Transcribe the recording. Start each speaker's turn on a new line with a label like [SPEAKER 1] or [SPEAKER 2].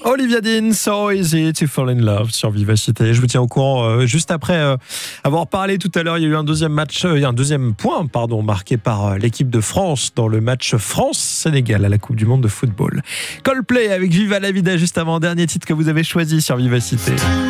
[SPEAKER 1] Olivia Dean, So Easy to Fall in Love sur Vivacité. Je vous tiens au courant juste après avoir parlé tout à l'heure. Il y a eu un deuxième point marqué par l'équipe de France dans le match France-Sénégal à la Coupe du Monde de football. Coldplay avec Viva la Vida juste avant, dernier titre que vous avez choisi sur Vivacité.